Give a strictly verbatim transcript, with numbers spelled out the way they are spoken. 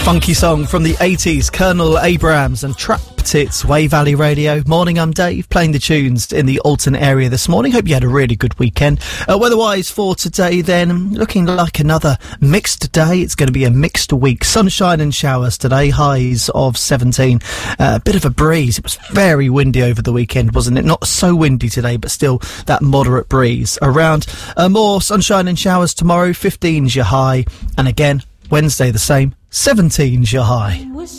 Funky song from the eighties, Colonel Abrams and Trapped It, Way Valley Radio. Morning, I'm Dave, playing the tunes in the Alton area this morning. Hope you had a really good weekend. Uh, weather-wise for today then, looking like another mixed day. It's going to be a mixed week. Sunshine and showers today, highs of seventeen. Uh, a bit of a breeze. It was very windy over the weekend, wasn't it? Not so windy today, but still that moderate breeze. Around uh, more sunshine and showers tomorrow, fifteen's your high. And again, Wednesday the same, seventeen's your high.